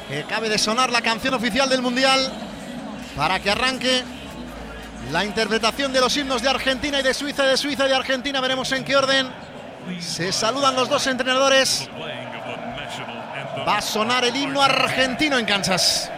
que acabe de sonar la canción oficial del Mundial para que arranque la interpretación de los himnos de Argentina y de Suiza, y de Argentina. Veremos en qué orden se saludan los dos entrenadores. Va a sonar el himno argentino en Kansas.